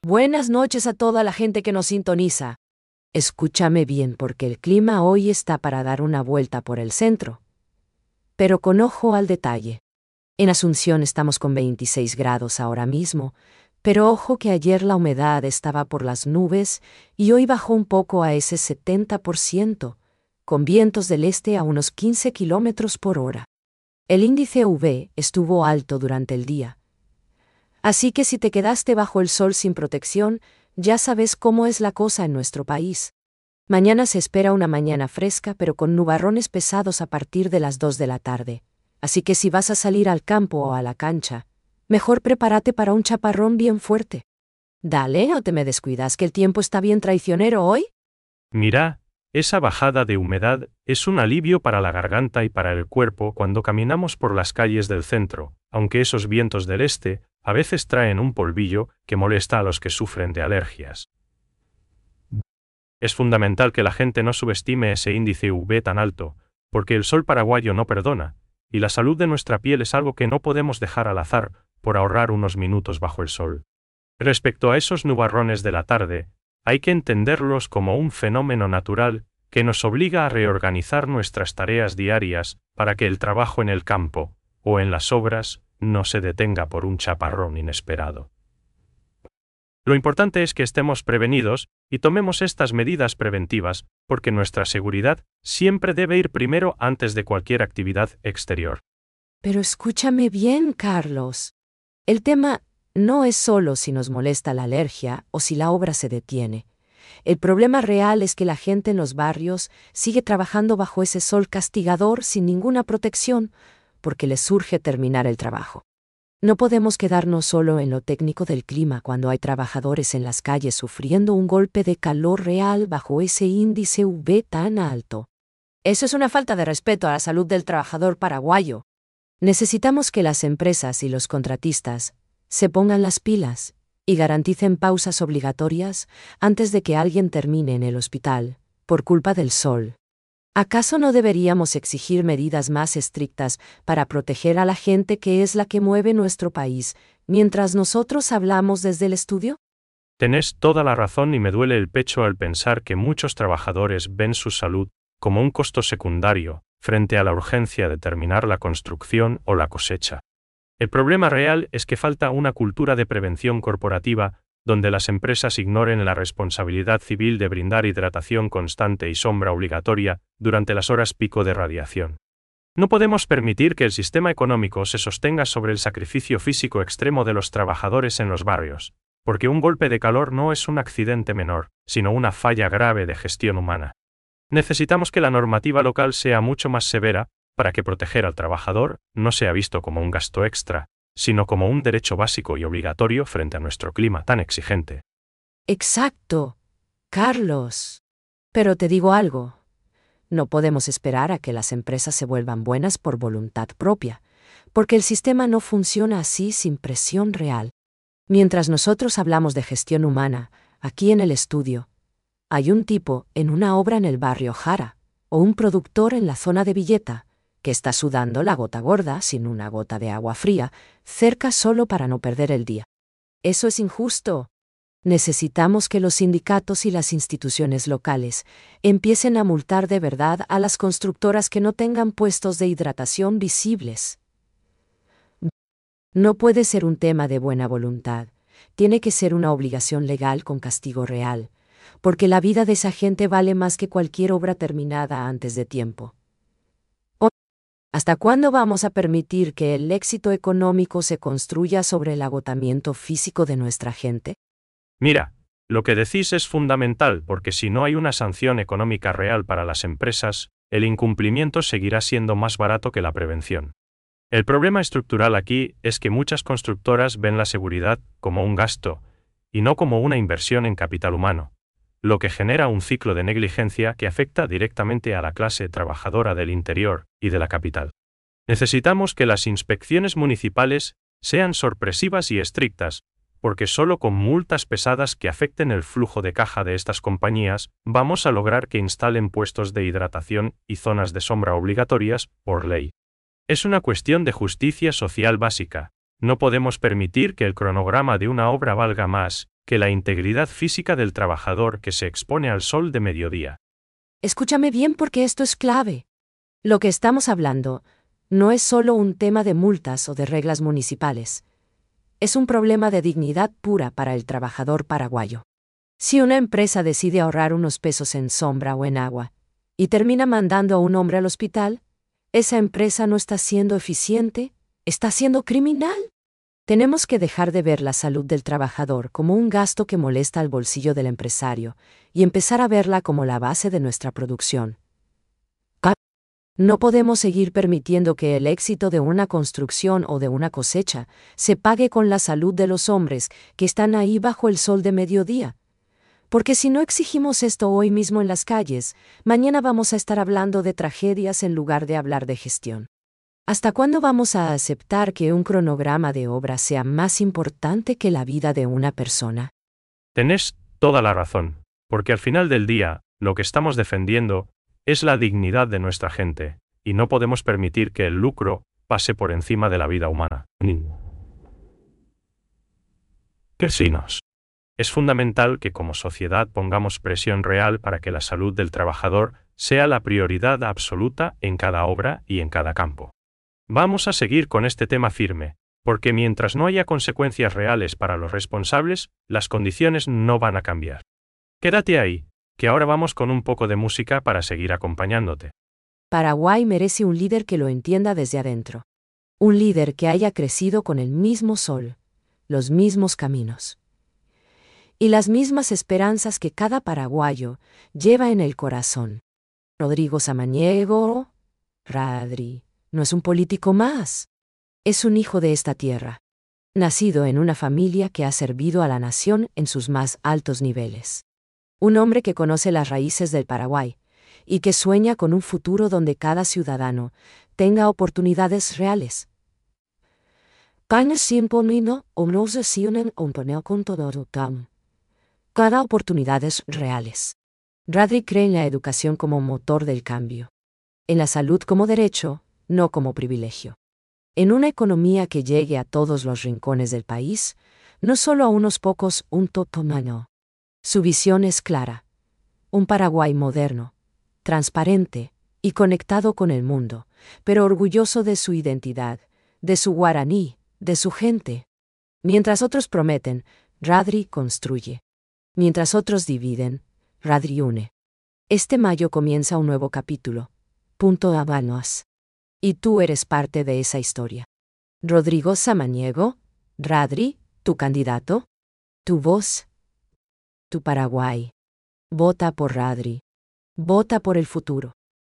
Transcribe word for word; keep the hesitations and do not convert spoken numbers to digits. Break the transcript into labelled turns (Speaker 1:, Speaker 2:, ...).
Speaker 1: Buenas noches a toda la gente que nos sintoniza. Escúchame bien porque el clima hoy está para dar una vuelta por el centro. Pero con ojo al detalle. En Asunción estamos con veintiséis grados ahora mismo, pero ojo que ayer la humedad estaba por las nubes y hoy bajó un poco a ese setenta por ciento, con vientos del este a unos quince kilómetros por hora. El índice U V estuvo alto durante el día. Así que si te quedaste bajo el sol sin protección, ya sabes cómo es la cosa en nuestro país. Mañana se espera una mañana fresca pero con nubarrones pesados a partir de las dos de la tarde. Así que si vas a salir al campo o a la cancha, mejor prepárate para un chaparrón bien fuerte. Dale, o te me descuidas que el tiempo está bien traicionero hoy.
Speaker 2: Mira, esa bajada de humedad es un alivio para la garganta y para el cuerpo cuando caminamos por las calles del centro, aunque esos vientos del este a veces traen un polvillo que molesta a los que sufren de alergias. Es fundamental que la gente no subestime ese índice U V tan alto, porque el sol paraguayo no perdona, y la salud de nuestra piel es algo que no podemos dejar al azar por ahorrar unos minutos bajo el sol. Respecto a esos nubarrones de la tarde, hay que entenderlos como un fenómeno natural que nos obliga a reorganizar nuestras tareas diarias para que el trabajo en el campo, o en las obras, no se detenga por un chaparrón inesperado. Lo importante es que estemos prevenidos y tomemos estas medidas preventivas, porque nuestra seguridad siempre debe ir primero antes de cualquier actividad exterior.
Speaker 1: Pero escúchame bien, Carlos. El tema no es solo si nos molesta la alergia o si la obra se detiene. El problema real es que la gente en los barrios sigue trabajando bajo ese sol castigador sin ninguna protección, porque les surge terminar el trabajo. No podemos quedarnos solo en lo técnico del clima cuando hay trabajadores en las calles sufriendo un golpe de calor real bajo ese índice U V tan alto. Eso es una falta de respeto a la salud del trabajador paraguayo. Necesitamos que las empresas y los contratistas se pongan las pilas y garanticen pausas obligatorias antes de que alguien termine en el hospital por culpa del sol. ¿Acaso no deberíamos exigir medidas más estrictas para proteger a la gente que es la que mueve nuestro país, mientras nosotros hablamos desde el estudio?
Speaker 2: Tenés toda la razón y me duele el pecho al pensar que muchos trabajadores ven su salud como un costo secundario frente a la urgencia de terminar la construcción o la cosecha. El problema real es que falta una cultura de prevención corporativa donde las empresas ignoren la responsabilidad civil de brindar hidratación constante y sombra obligatoria durante las horas pico de radiación. No podemos permitir que el sistema económico se sostenga sobre el sacrificio físico extremo de los trabajadores en los barrios, porque un golpe de calor no es un accidente menor, sino una falla grave de gestión humana. Necesitamos que la normativa local sea mucho más severa para que proteger al trabajador no sea visto como un gasto extra, sino como un derecho básico y obligatorio frente a nuestro clima tan exigente.
Speaker 1: Exacto, Carlos. Pero te digo algo. No podemos esperar a que las empresas se vuelvan buenas por voluntad propia, porque el sistema no funciona así sin presión real. Mientras nosotros hablamos de gestión humana, aquí en el estudio, hay un tipo en una obra en el barrio Jara, o un productor en la zona de Villeta, que está sudando la gota gorda sin una gota de agua fría, cerca solo para no perder el día. Eso es injusto. Necesitamos que los sindicatos y las instituciones locales empiecen a multar de verdad a las constructoras que no tengan puestos de hidratación visibles. No puede ser un tema de buena voluntad, tiene que ser una obligación legal con castigo real, porque la vida de esa gente vale más que cualquier obra terminada antes de tiempo. ¿Hasta cuándo vamos a permitir que el éxito económico se construya sobre el agotamiento físico de nuestra gente?
Speaker 2: Mira, lo que decís es fundamental porque si no hay una sanción económica real para las empresas, el incumplimiento seguirá siendo más barato que la prevención. El problema estructural aquí es que muchas constructoras ven la seguridad como un gasto y no como una inversión en capital humano, lo que genera un ciclo de negligencia que afecta directamente a la clase trabajadora del interior y de la capital. Necesitamos que las inspecciones municipales sean sorpresivas y estrictas, porque solo con multas pesadas que afecten el flujo de caja de estas compañías vamos a lograr que instalen puestos de hidratación y zonas de sombra obligatorias por ley. Es una cuestión de justicia social básica. No podemos permitir que el cronograma de una obra valga más que la integridad física del trabajador que se expone al sol de mediodía.
Speaker 1: Escúchame bien porque esto es clave. Lo que estamos hablando no es solo un tema de multas o de reglas municipales. Es un problema de dignidad pura para el trabajador paraguayo. Si una empresa decide ahorrar unos pesos en sombra o en agua, y termina mandando a un hombre al hospital, esa empresa no está siendo eficiente, está siendo criminal. Tenemos que dejar de ver la salud del trabajador como un gasto que molesta al bolsillo del empresario y empezar a verla como la base de nuestra producción. No podemos seguir permitiendo que el éxito de una construcción o de una cosecha se pague con la salud de los hombres que están ahí bajo el sol de mediodía. Porque si no exigimos esto hoy mismo en las calles, mañana vamos a estar hablando de tragedias en lugar de hablar de gestión. ¿Hasta cuándo vamos a aceptar que un cronograma de obra sea más importante que la vida de una persona?
Speaker 2: Tenés toda la razón, porque al final del día, lo que estamos defendiendo es la dignidad de nuestra gente, y no podemos permitir que el lucro pase por encima de la vida humana. Vecinos. Es fundamental que como sociedad pongamos presión real para que la salud del trabajador sea la prioridad absoluta en cada obra y en cada campo. Vamos a seguir con este tema firme, porque mientras no haya consecuencias reales para los responsables, las condiciones no van a cambiar. Quédate ahí, que ahora vamos con un poco de música para seguir acompañándote.
Speaker 1: Paraguay merece un líder que lo entienda desde adentro. Un líder que haya crecido con el mismo sol, los mismos caminos y las mismas esperanzas que cada paraguayo lleva en el corazón. Rodrigo Samaniego, Radri, no es un político más. Es un hijo de esta tierra, nacido en una familia que ha servido a la nación en sus más altos niveles. Un hombre que conoce las raíces del Paraguay y que sueña con un futuro donde cada ciudadano tenga oportunidades reales. Cada oportunidades reales. Radri cree en la educación como motor del cambio. En la salud como derecho, no como privilegio. En una economía que llegue a todos los rincones del país, no solo a unos pocos, un totomano. Su visión es clara. Un Paraguay moderno, transparente y conectado con el mundo, pero orgulloso de su identidad, de su guaraní, de su gente. Mientras otros prometen, Radri construye. Mientras otros dividen, Radri une. Este mayo comienza un nuevo capítulo. Punto Habanos. Y tú eres parte de esa historia. Rodrigo Samaniego, Radri, tu candidato, tu voz, tu Paraguay. Vota por Radri. Vota por el futuro.